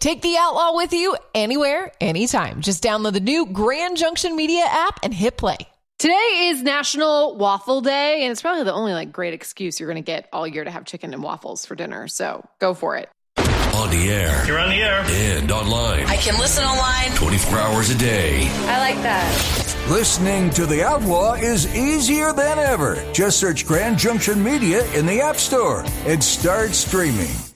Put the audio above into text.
Take the Outlaw with you anywhere, anytime. Just download the new Grand Junction Media app and hit play. Today is National Waffle Day, and it's probably the only great excuse you're going to get all year to have chicken and waffles for dinner. So go for it. On the air. You're on the air. And online. I can listen online 24 hours a day. I like that. Listening to The Outlaw is easier than ever. Just search Grand Junction Media in the App Store and start streaming.